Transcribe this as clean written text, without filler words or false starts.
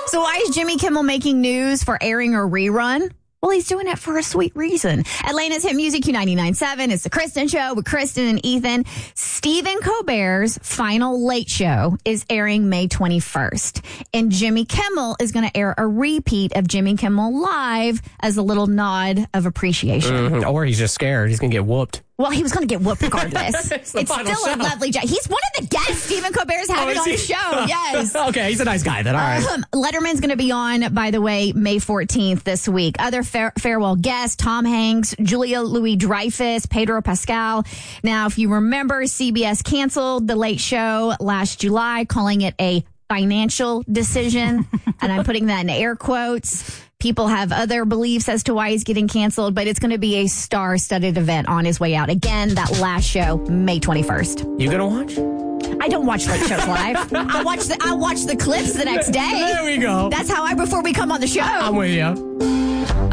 So why is Jimmy Kimmel making news for airing a rerun? Well, he's doing it for a sweet reason. Atlanta's Hit Music Q99.7. It's the Kristen Show with Kristen and Ethan. Stephen Colbert's final Late Show is airing May 21st. And Jimmy Kimmel is going to air a repeat of Jimmy Kimmel Live as a little nod of appreciation. Mm-hmm. Or he's just scared. He's going to get whooped. Well, he was going to get whooped regardless. It's still show. a lovely job. He's one of the guests Stephen Colbert's having on his show. Yes. Okay, he's a nice guy then. All right. Letterman's going to be on, by the way, May 14th this week. Other farewell guests, Tom Hanks, Julia Louis-Dreyfus, Pedro Pascal. Now, if you remember, CBS canceled The Late Show last July, calling it a financial decision. And I'm putting that in air quotes. People have other beliefs as to why he's getting canceled, but it's going to be a star-studded event on his way out. Again, that last show, May 21st. You going to watch? I don't watch late shows live. I watch the clips the next day. There we go. That's how before we come on the show. I'm with you.